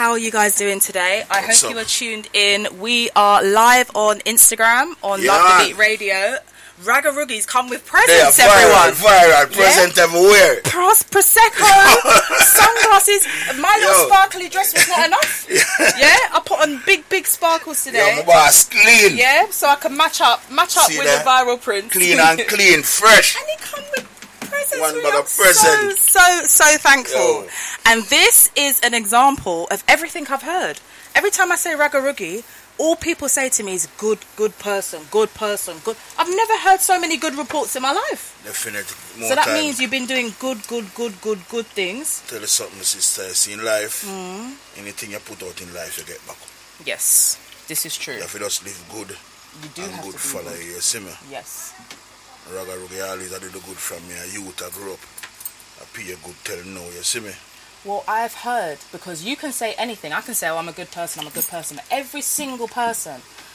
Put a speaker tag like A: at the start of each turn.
A: how are you guys doing today? I
B: What's
A: hope you
B: up?
A: are tuned in. We are live on Instagram on
B: Yeah.
A: Love the Beat Radio. Raggaroogies come with
B: They are
A: presents, everyone.
B: viral, present everywhere.
A: Prosecco, sunglasses. My little
B: Yo.
A: sparkly dress was not enough. Yeah, I put on big sparkles
B: Yo,
A: today.
B: my boss clean.
A: Yeah, so I can match up
B: See
A: with
B: that?
A: the viral print.
B: Clean and clean, fresh.
A: And it come with presents.
B: One
A: We
B: bag
A: are
B: of present.
A: So thankful.
B: Yo.
A: And this is an example of everything I've heard. Every time I say Raggaroogie, all people say to me is good person. I've never heard so many good reports in my life.
B: Definitely. More
A: So that
B: time.
A: means you've been doing good things.
B: Tell you something, sister. You see, in life, anything you put out in life, you get back.
A: Yes, this is true.
B: You have to just live good
A: You do
B: and
A: have
B: good
A: to be
B: follow
A: good.
B: you. You see me?
A: Yes.
B: Raggaroogie always I do the good from me. A youth I grew up. I pay a good tell no. You see me?
A: Well, I've heard, because you can say anything. I can say, oh, I'm a good person. But every single person